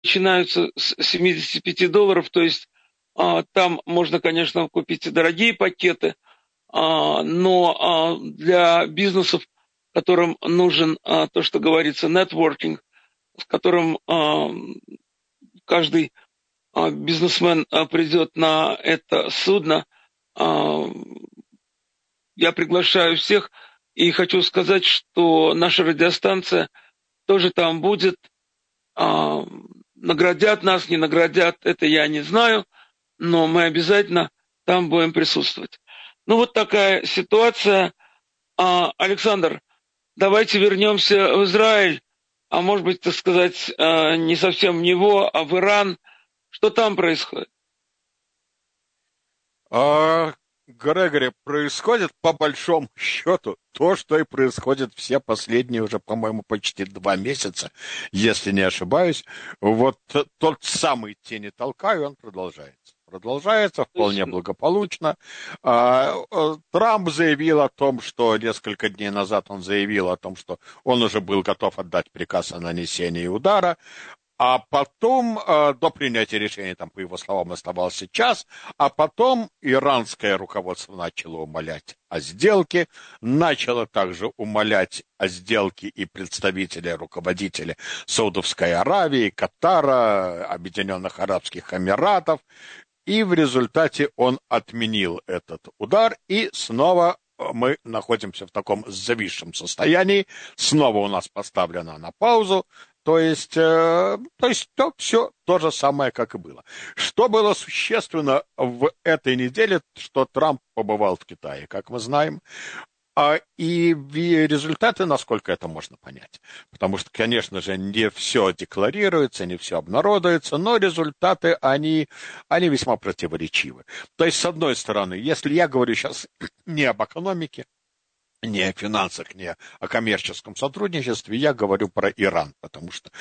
начинаются с $75, то есть там можно, конечно, купить и дорогие пакеты, но для бизнесов, которым нужен то, что говорится, нетворкинг, с которым каждый бизнесмен придет на это судно, а, я приглашаю всех и хочу сказать, что наша радиостанция тоже там будет. А, Наградят нас, не наградят, это я не знаю, но мы обязательно там будем присутствовать. Ну вот такая ситуация. Александр, давайте вернемся в Израиль, а может быть, так сказать, не совсем в него, а в Иран. Что там происходит? А, Грегори, происходит по большому счету то, что и происходит все последние уже, по-моему, почти 2 месяца, если не ошибаюсь. Вот тот самый тени толкаю, он продолжается. Продолжается То есть, вполне благополучно. Трамп заявил о том, что несколько дней назад он заявил о том, что он уже был готов отдать приказ о нанесении удара. А потом, до принятия решения, там, по его словам, оставался час, а потом иранское руководство начало умолять о сделке, начало также умолять о сделке и представители, руководители Саудовской Аравии, Катара, Объединенных Арабских Эмиратов, и в результате он отменил этот удар, и снова мы находимся в таком зависшем состоянии, снова у нас поставлено на паузу, то есть то, все то же самое, как и было. Что было существенно в этой неделе, что Трамп побывал в Китае, как мы знаем, и результаты, насколько это можно понять. Потому что, конечно же, не все декларируется, не все обнародуется, но результаты, они весьма противоречивы. То есть, с одной стороны, если я говорю сейчас не об экономике, не о финансах, не о коммерческом сотрудничестве, я говорю про Иран, потому что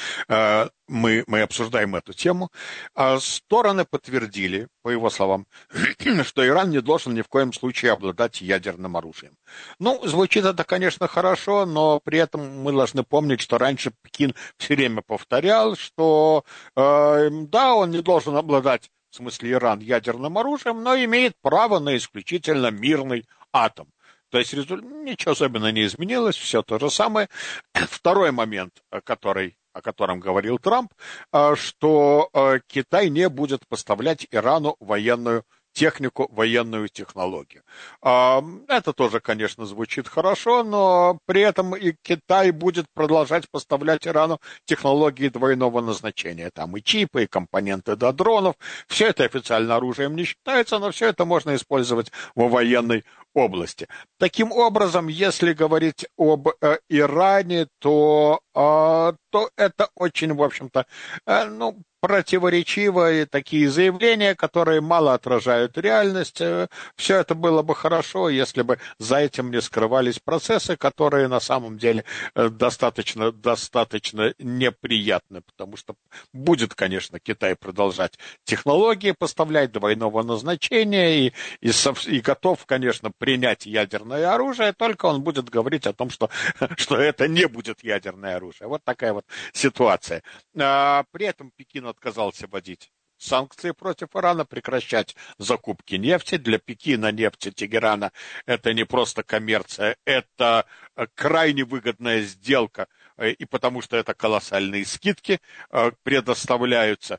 мы обсуждаем эту тему. Стороны подтвердили, по его словам, что Иран не должен ни в коем случае обладать ядерным оружием. Ну, звучит это, конечно, хорошо, но при этом мы должны помнить, что раньше Пекин все время повторял, что да, он не должен обладать, в смысле Иран, ядерным оружием, но имеет право на исключительно мирный атом. То есть ничего особенно не изменилось, все то же самое. Второй момент, о котором говорил Трамп, что Китай не будет поставлять Ирану военную технику, военную технологию. Это тоже, конечно, звучит хорошо, но при этом и Китай будет продолжать поставлять Ирану технологии двойного назначения. Там и чипы, и компоненты до дронов. Все это официально оружием не считается, но все это можно использовать во военной области. Таким образом, если говорить об Иране, то это очень, в общем-то, противоречивые такие заявления, которые мало отражают реальность. Все это было бы хорошо, если бы за этим не скрывались процессы, которые на самом деле достаточно неприятны, потому что будет, конечно, Китай продолжать технологии поставлять двойного назначения и готов, конечно, принять ядерное оружие, только он будет говорить о том, что это не будет ядерное оружие. Вот такая вот ситуация. При этом Пекин отказался вводить санкции против Ирана, прекращать закупки нефти. Для Пекина нефть и Тегерана это не просто коммерция, это крайне выгодная сделка, и потому что это колоссальные скидки предоставляются.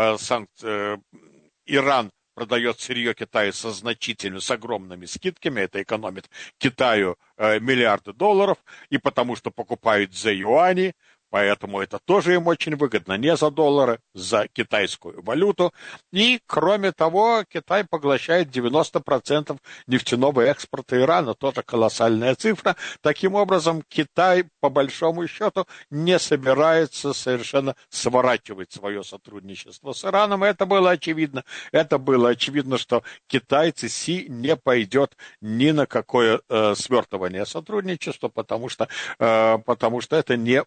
Иран продает сырье Китаю с огромными скидками, это экономит Китаю миллиарды долларов, и потому что покупают за юани, поэтому это тоже им очень выгодно, не за доллары, за китайскую валюту. И, кроме того, Китай поглощает 90% нефтяного экспорта Ирана, тоже колоссальная цифра. Таким образом, Китай, по большому счету, не собирается совершенно сворачивать свое сотрудничество с Ираном. Это было очевидно. Это было очевидно, что китайцы не пойдет ни на какое свертывание сотрудничества, потому что это не в его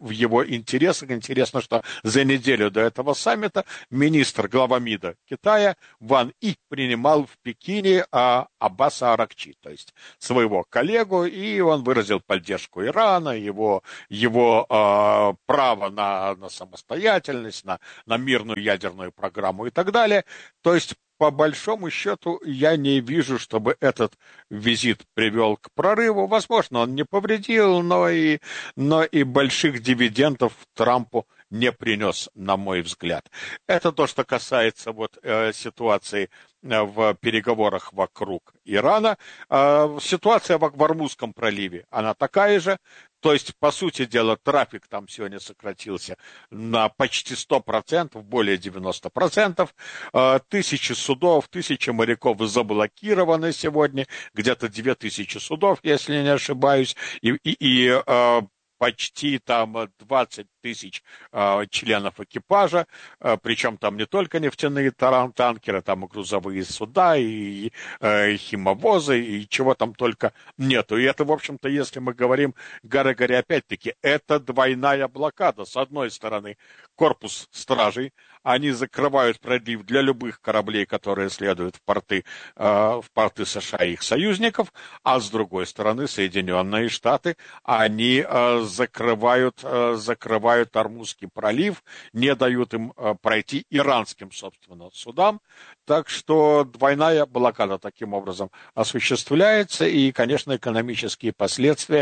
интересах. Интересно, что за неделю до этого саммита глава МИДа Китая Ван И принимал в Пекине Аббаса Аракчи, то есть своего коллегу, и он выразил поддержку Ирана, его право на самостоятельность, на мирную ядерную программу и так далее. То есть, по большому счету, я не вижу, чтобы этот визит привел к прорыву. Возможно, он не повредил, но и больших дивидендов Трампу не принес, на мой взгляд. Это то, что касается ситуации в переговорах вокруг Ирана. Ситуация в Ормузском проливе, она такая же. То есть, по сути дела, трафик там сегодня сократился на почти 100%, более 90%. Тысячи судов, тысячи моряков заблокированы сегодня, где-то 2000 судов, если не ошибаюсь, и почти там 20 тысяч членов экипажа, причем там не только нефтяные танкеры, там и грузовые суда, и химовозы, и чего там только нету. И это, в общем-то, если мы говорим, Грегори, опять-таки, это двойная блокада. С одной стороны, корпус стражей, они закрывают пролив для любых кораблей, которые следуют в порты США и их союзников, а с другой стороны, Соединенные Штаты, они закрывают Ормузский пролив, не дают им пройти иранским, собственно, судам. Так что двойная блокада таким образом осуществляется, и, конечно, экономические последствия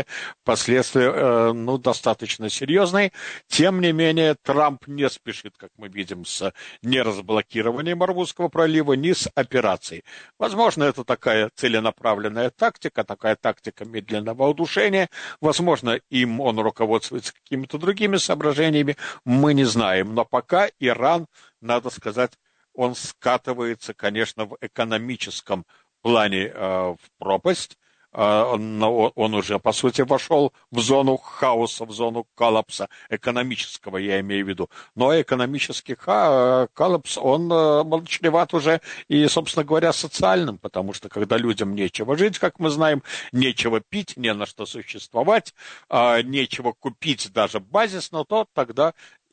достаточно серьезные. Тем не менее, Трамп не спешит, как мы видим, с неразблокированием Ормузского пролива, ни с операцией. Возможно, это такая целенаправленная тактика, такая тактика медленного удушения. Возможно, он руководствуется какими-то другими соображениями, мы не знаем. Но пока Иран, надо сказать, он скатывается, конечно, в экономическом плане в пропасть. Он уже, по сути, вошел в зону хаоса, в зону коллапса экономического, я имею в виду. Но экономический коллапс, он чреват уже и, собственно говоря, социальным, потому что когда людям нечего жить, как мы знаем, нечего пить, не на что существовать, нечего купить даже базисно, то тогда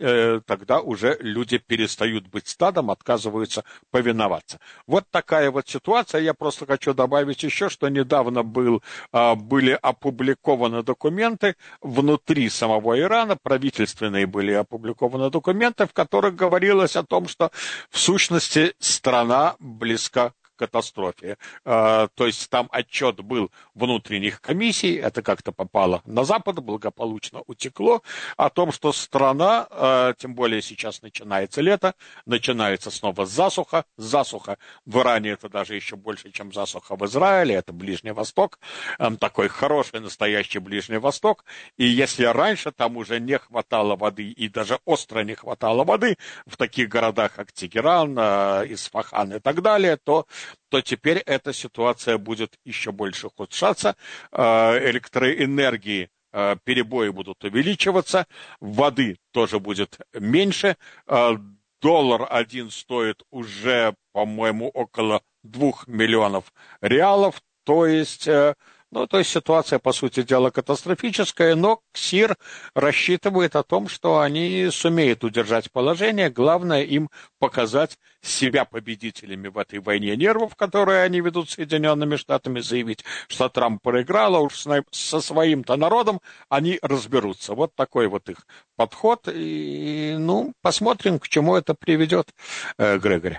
уже люди перестают быть стадом, отказываются повиноваться. Вот такая вот ситуация. Я просто хочу добавить еще, что недавно были опубликованы документы внутри самого Ирана, правительственные были опубликованы документы, в которых говорилось о том, что в сущности страна близка к катастрофе. То есть там отчет был внутренних комиссий, это как-то попало на Запад, благополучно утекло, о том, что страна, тем более сейчас начинается лето, начинается снова засуха. Засуха в Иране это даже еще больше, чем засуха в Израиле, это Ближний Восток, такой хороший, настоящий Ближний Восток. И если раньше там уже не хватало воды, и даже остро не хватало воды в таких городах, как Тегеран, Исфахан и так далее, то теперь эта ситуация будет еще больше ухудшаться, электроэнергии перебои будут увеличиваться, воды тоже будет меньше, доллар один стоит уже, по-моему, около 2 миллионов реалов, то есть ситуация, по сути дела, катастрофическая, но КСИР рассчитывает о том, что они сумеют удержать положение. Главное им показать себя победителями в этой войне нервов, которую они ведут с Соединенными Штатами, заявить, что Трамп проиграл, а уж со своим-то народом они разберутся. Вот такой вот их подход. И, посмотрим, к чему это приведет, Грегори.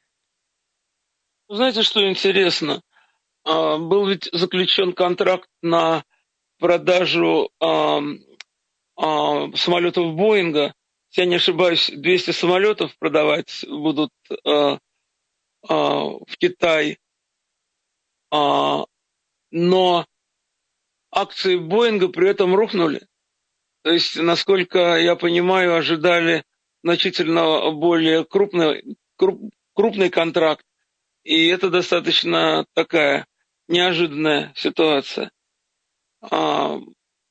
Знаете, что интересно? Был ведь заключен контракт на продажу самолетов Боинга. Если я не ошибаюсь, 200 самолетов продавать будут в Китай. Но акции Боинга при этом рухнули. То есть, насколько я понимаю, ожидали значительно более крупный контракт. И это достаточно такая неожиданная ситуация. Что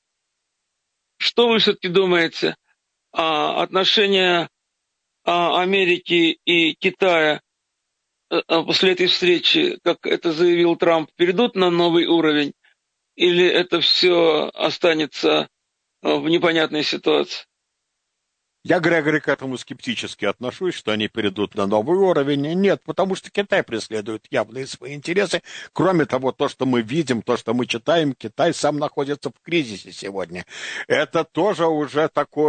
вы все-таки думаете? Отношения Америки и Китая после этой встречи, как это заявил Трамп, перейдут на новый уровень? Или это все останется в непонятной ситуации? Я, Грегори, к этому скептически отношусь, что они перейдут на новый уровень. Нет, потому что Китай преследует явные свои интересы. Кроме того, то, что мы видим, то, что мы читаем, Китай сам находится в кризисе сегодня. Это тоже уже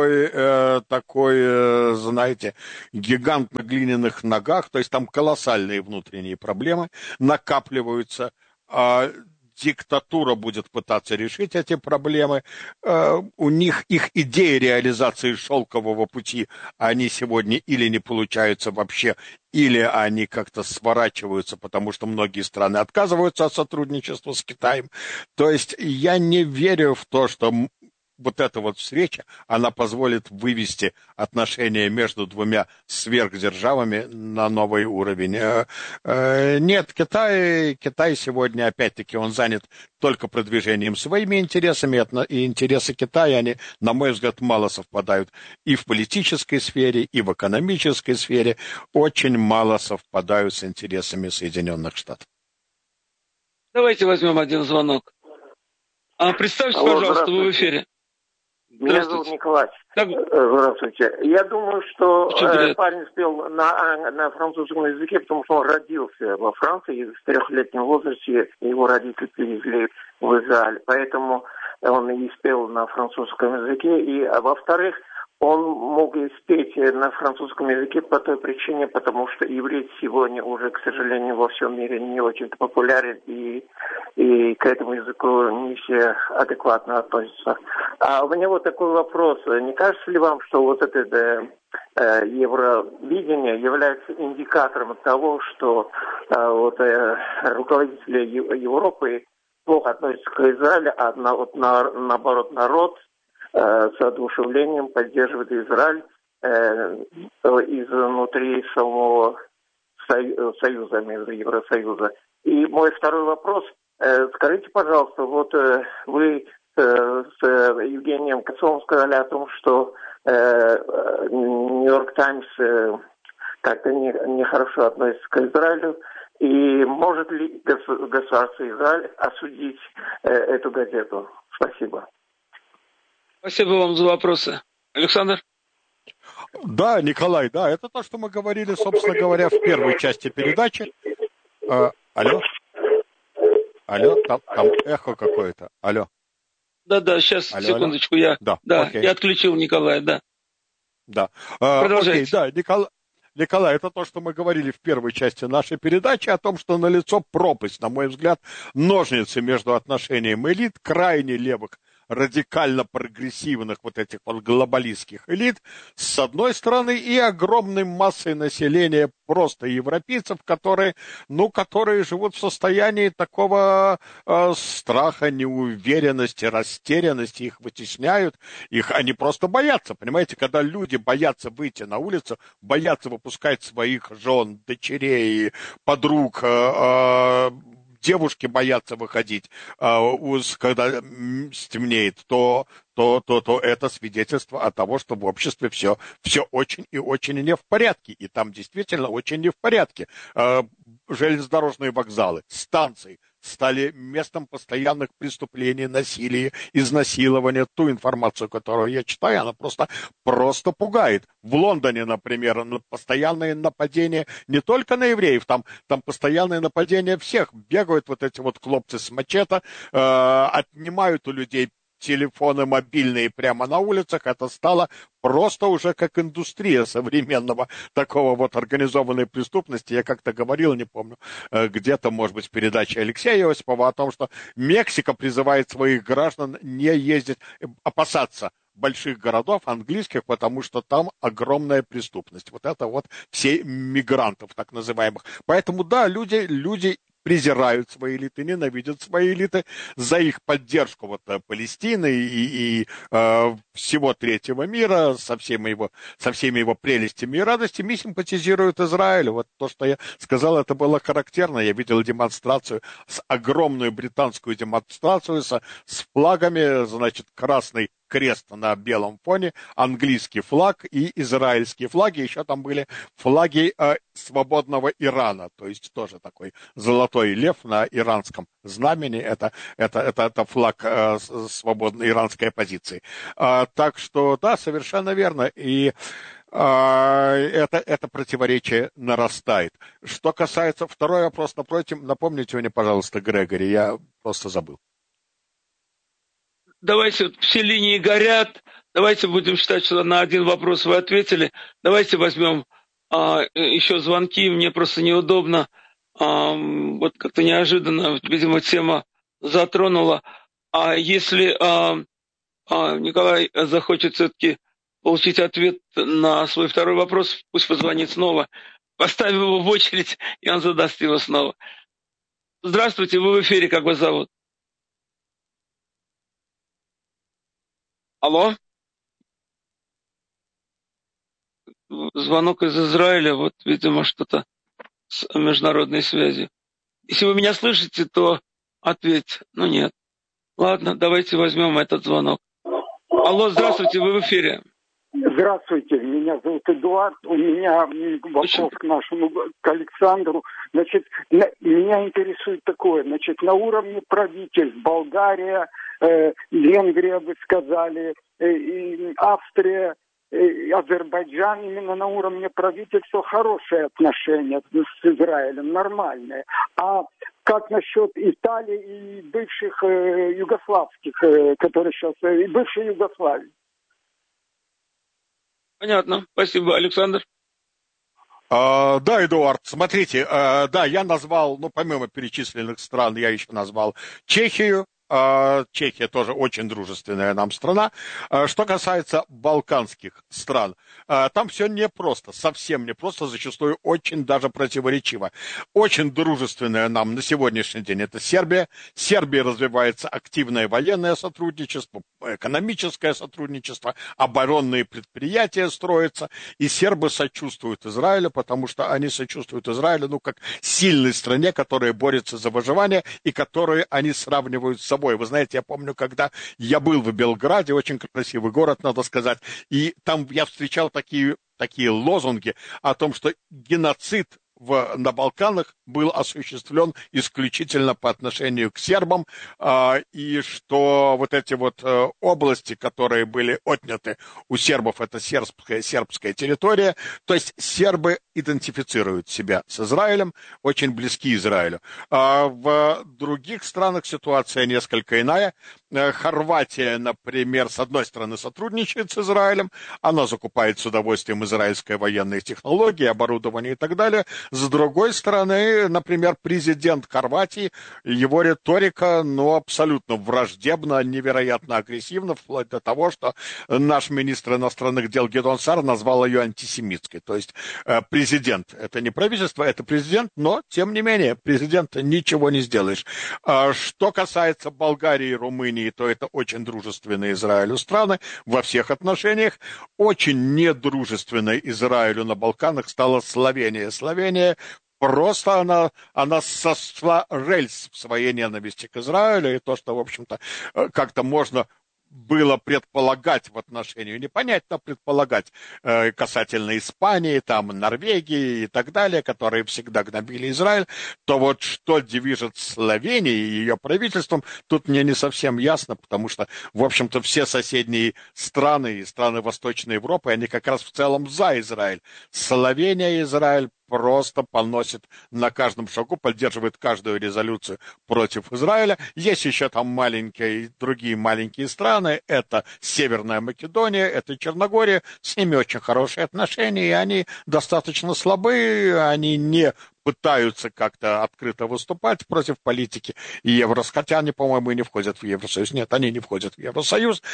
знаете, гигант на глиняных ногах. То есть там колоссальные внутренние проблемы накапливаются. Диктатура будет пытаться решить эти проблемы. У них их идеи реализации шелкового пути, они сегодня или не получаются вообще, или они как-то сворачиваются, потому что многие страны отказываются от сотрудничества с Китаем. То есть я не верю в то, что вот эта вот встреча, она позволит вывести отношения между двумя сверхдержавами на новый уровень. Нет, Китай сегодня, опять-таки, он занят только продвижением своими интересами, и интересы Китая, они, на мой взгляд, мало совпадают и в политической сфере, и в экономической сфере, очень мало совпадают с интересами Соединенных Штатов. Давайте возьмем один звонок. Представьте, Алло, пожалуйста, вы в эфире. Меня зовут Николай. Здравствуйте. Я думаю, что парень спел на французском языке, потому что он родился во Франции, и в 3-летнем возрасте его родители перевезли в Израиль. Поэтому он и спел на французском языке. И, во-вторых, он мог и спеть на французском языке по той причине, потому что иврит сегодня уже, к сожалению, во всем мире не очень популярен, и к этому языку не все адекватно относятся. А у меня вот такой вопрос. Не кажется ли вам, что вот это евровидение является индикатором того, что руководители Европы плохо относятся к Израилю, а наоборот народ с воодушевлением поддерживает Израиль изнутри самого Союза, между Евросоюза. И мой второй вопрос. Скажите, пожалуйста, вот вы с Евгением Кацовым сказали о том, что Нью-Йорк Таймс как-то нехорошо относится к Израилю. И может ли государство Израиль осудить эту газету? Спасибо. Спасибо вам за вопросы. Александр? Да, Николай, да, это то, что мы говорили, собственно говоря, в первой части передачи. Алло? Там эхо какое-то. Алло? Да, сейчас, секундочку, я отключил Николая, да. Да. Продолжайте. Окей, да, Николай, это то, что мы говорили в первой части нашей передачи, о том, что налицо пропасть, на мой взгляд, ножницы между отношением элит, крайне левых, радикально прогрессивных вот этих вот глобалистских элит, с одной стороны, и огромной массой населения просто европейцев, которые живут в состоянии такого страха, неуверенности, растерянности, их вытесняют, они просто боятся, понимаете, когда люди боятся выйти на улицу, боятся выпускать своих жен, дочерей, подруг, девушки боятся выходить, когда стемнеет, то это свидетельство о том, что в обществе все очень и очень не в порядке. И там действительно очень не в порядке. Железнодорожные вокзалы, станции стали местом постоянных преступлений, насилия, изнасилования. Ту информацию, которую я читаю, она просто пугает. В Лондоне, например, постоянные нападения не только на евреев, там постоянные нападения всех. Бегают вот эти вот хлопцы с мачете, отнимают у людей телефоны мобильные прямо на улицах. Это стало просто уже как индустрия современного такого вот организованной преступности. Я как-то говорил, не помню, где-то, может быть, в передаче Алексея Осипова о том, что Мексика призывает своих граждан не ездить, опасаться больших городов английских, потому что там огромная преступность. Вот это вот все мигрантов, так называемых. Поэтому, да, люди презирают свои элиты, ненавидят свои элиты за их поддержку Палестины и всего третьего мира со всеми его прелестями и радостями, симпатизируют Израилю. Вот то, что я сказал, это было характерно. Я видел огромную британскую демонстрацию с флагами, значит, крест на белом фоне, английский флаг и израильские флаги. Еще там были флаги свободного Ирана, то есть тоже такой золотой лев на иранском знамени. Это флаг свободной иранской оппозиции. Так что, да, совершенно верно. И это противоречие нарастает. Что касается второй вопрос, напротив, напомните мне, пожалуйста, Грегори, я просто забыл. Давайте, все линии горят, давайте будем считать, что на один вопрос вы ответили. Давайте возьмем еще звонки, мне просто неудобно. Вот как-то неожиданно, видимо, тема затронула. А если Николай захочет все-таки получить ответ на свой второй вопрос, пусть позвонит снова. Поставим его в очередь, и он задаст его снова. Здравствуйте, вы в эфире, как вас зовут? Алло? Звонок из Израиля, вот, видимо, что-то с международной связью. Если вы меня слышите, то ответьте. Ну, нет. Ладно, давайте возьмем этот звонок. Алло, здравствуйте, вы в эфире. Здравствуйте, меня зовут Эдуард. У меня вопрос к Александру. Значит, меня интересует такое. Значит, на уровне правительств Болгария, Венгрия, вы сказали, Австрия, Азербайджан, именно на уровне правительства хорошие отношения с Израилем, нормальные. А как насчет Италии и бывших югославских, которые сейчас, и бывшей Югославии? Понятно. Спасибо, Александр. Да, Эдуард, смотрите, да, я назвал, помимо перечисленных стран, я еще назвал Чехию. Чехия тоже очень дружественная нам страна. Что касается балканских стран, там все непросто, совсем непросто, зачастую очень даже противоречиво. Очень дружественная нам на сегодняшний день это Сербия. В Сербии развивается активное военное сотрудничество, экономическое сотрудничество, оборонные предприятия строятся, и сербы сочувствуют Израилю, потому что они сочувствуют Израилю, как сильной стране, которая борется за выживание и которую они сравнивают с собой. Вы знаете, я помню, когда я был в Белграде, очень красивый город, надо сказать, и там я встречал такие лозунги о том, что геноцид на Балканах был осуществлен исключительно по отношению к сербам, и что вот эти вот области, которые были отняты у сербов, это сербская территория, то есть сербы идентифицируют себя с Израилем, очень близки Израилю. В других странах ситуация несколько иная. Хорватия, например, с одной стороны сотрудничает с Израилем, она закупает с удовольствием израильские военные технологии, оборудование и так далее. С другой стороны, например, президент Хорватии, его риторика, абсолютно враждебна, невероятно агрессивна, вплоть до того, что наш министр иностранных дел Гидеон Саар назвал ее антисемитской. То есть президент, это не правительство, это президент, но, тем не менее, президента ничего не сделаешь. Что касается Болгарии и Румынии, то это очень дружественные Израилю страны во всех отношениях. Очень недружественной Израилю на Балканах стала Словения. Словения просто она сошла рельс в своей ненависти к Израилю, и то, что, в общем-то, как-то можно было предполагать в отношении, не понять, но предполагать касательно Испании, там, Норвегии и так далее, которые всегда гнобили Израиль, то вот что движет Словенией и ее правительством, тут мне не совсем ясно, потому что, в общем-то, все соседние страны и страны Восточной Европы, они как раз в целом за Израиль. Словения и Израиль просто поносит на каждом шагу, поддерживает каждую резолюцию против Израиля. Есть еще там другие маленькие страны, это Северная Македония, это Черногория, с ними очень хорошие отношения, и они достаточно слабые, они не пытаются как-то открыто выступать против политики Евросоюза, хотя они, по-моему, и не входят в Евросоюз. Нет, они не входят в Евросоюз,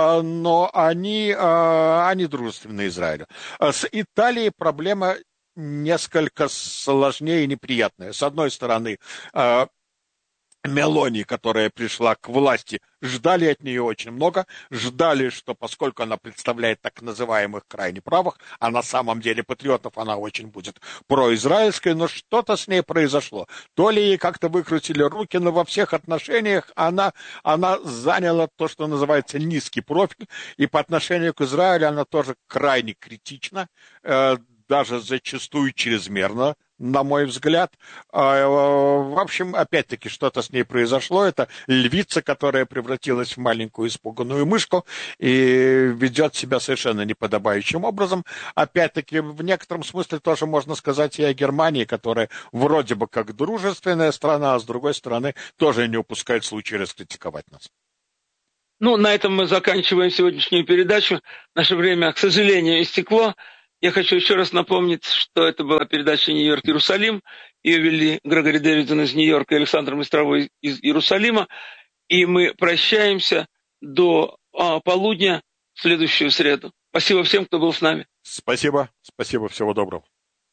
но они дружественны Израилю. С Италией проблема несколько сложнее и неприятная. С одной стороны, Мелони, которая пришла к власти, ждали от нее очень много, ждали, что поскольку она представляет так называемых крайне правых, а на самом деле патриотов она очень будет произраильской, но что-то с ней произошло. То ли ей как-то выкрутили руки, но во всех отношениях она заняла то, что называется низкий профиль, и по отношению к Израилю она тоже крайне критична, даже зачастую чрезмерно, на мой взгляд. В общем, опять-таки, что-то с ней произошло. Это львица, которая превратилась в маленькую испуганную мышку и ведет себя совершенно неподобающим образом. Опять-таки, в некотором смысле тоже можно сказать и о Германии, которая вроде бы как дружественная страна, а с другой стороны тоже не упускает случая раскритиковать нас. Ну, на этом мы заканчиваем сегодняшнюю передачу. Наше время, к сожалению, истекло. Я хочу еще раз напомнить, что это была передача «Нью-Йорк-Иерусалим». Ее вели Грегори Дэвидсон из Нью-Йорка и Александр Мостровой из Иерусалима. И мы прощаемся до полудня в следующую среду. Спасибо всем, кто был с нами. Спасибо. Спасибо. Всего доброго.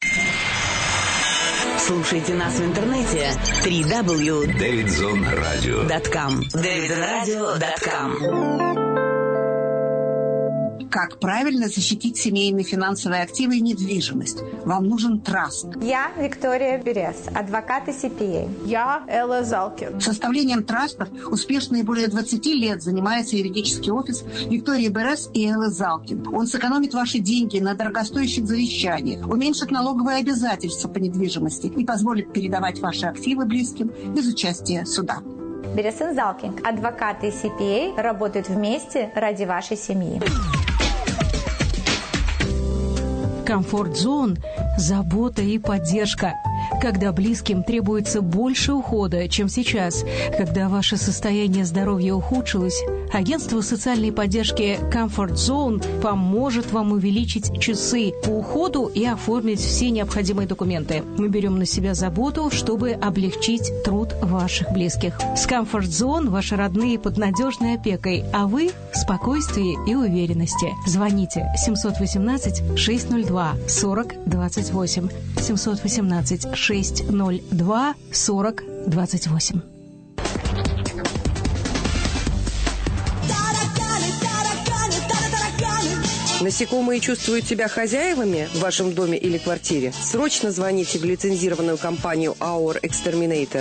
Слушайте нас в интернете www.davidzonradio.com davidzonradio.com. Как правильно защитить семейные финансовые активы и недвижимость? Вам нужен траст. Я Виктория Берес, адвокат и CPA. Я Элла Залкин. Составлением трастов успешно и более 20 лет занимается юридический офис Виктории Берес и Эллы Залкин. Он сэкономит ваши деньги на дорогостоящих завещаниях, уменьшит налоговые обязательства по недвижимости и позволит передавать ваши активы близким без участия суда. Берес и Залкин, адвокаты и CPA, работают вместе ради вашей семьи. Комфорт-зон – забота и поддержка. Когда близким требуется больше ухода, чем сейчас, когда ваше состояние здоровья ухудшилось, агентство социальной поддержки Comfort Zone поможет вам увеличить часы по уходу и оформить все необходимые документы. Мы берем на себя заботу, чтобы облегчить труд ваших близких. С Comfort Zone ваши родные под надежной опекой, а вы в спокойствии и уверенности. Звоните 718-602-4028. 718-602-4028. Насекомые чувствуют себя хозяевами в вашем доме или квартире? Срочно звоните в лицензированную компанию Our Exterminator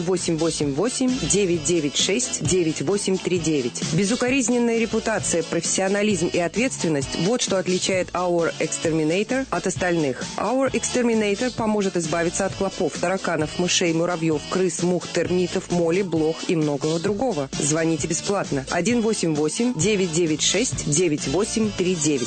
1-888-996-9839. Безукоризненная репутация, профессионализм и ответственность – вот что отличает Our Exterminator от остальных. Our Exterminator поможет избавиться от клопов, тараканов, мышей, муравьев, крыс, мух, термитов, моли, блох и многого другого. Звоните бесплатно 1-888-996-9839.